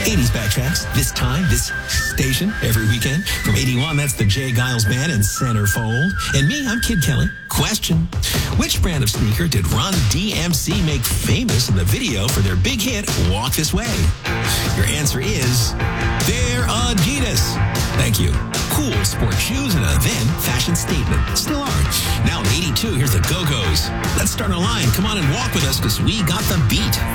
80s Backtracks, this time, this station, every weekend. From 81, that's the Jay Giles Band in Centerfold. And me, I'm Kid Kelly. Question: which brand of sneaker did Run DMC make famous in the video for their big hit, Walk This Way? Your answer is, they're Adidas. Thank you. Cool sport shoes and a then fashion statement. Still are. Now in 82, here's the Go-Go's. Let's start our line. Come on and walk with us because we got the beat.